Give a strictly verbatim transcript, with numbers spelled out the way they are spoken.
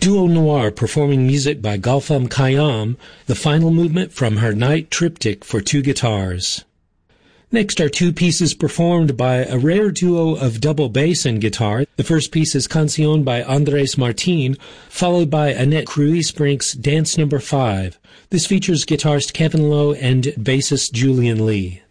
Duo Noir performing music by Gulfam Khayyam, the final movement from her Night Triptych for two guitars. Next are two pieces performed by a rare duo of double bass and guitar. The first piece is Canción by Andres Martin, followed by Annette Cruise-Brink's Dance Number five. This features guitarist Kevin Lowe and bassist Julian Lee.